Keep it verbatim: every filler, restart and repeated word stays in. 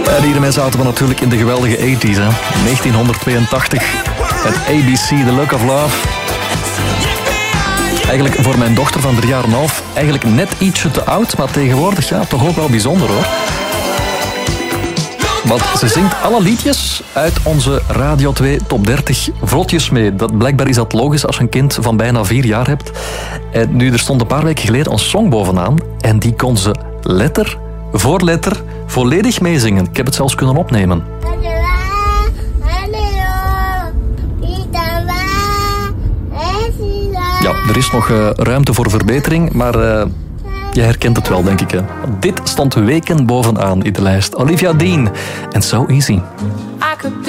En hiermee zaten we natuurlijk in de geweldige tachtiger jaren. negentienhonderdtweeëntachtig. Het A B C, The Look of Love. Eigenlijk voor mijn dochter van drie jaar en een half eigenlijk net ietsje te oud, maar tegenwoordig ja, toch ook wel bijzonder hoor. Want ze zingt alle liedjes uit onze Radio twee Top dertig vlotjes mee. Dat, blijkbaar is dat logisch als je een kind van bijna vier jaar hebt. En nu, er stond een paar weken geleden een song bovenaan en die kon ze letter voor letter volledig meezingen. Ik heb het zelfs kunnen opnemen. Ja, er is nog uh, ruimte voor verbetering, maar uh, je herkent het wel, denk ik. Hè. Dit stond weken bovenaan in de lijst. Olivia Dean en So Easy.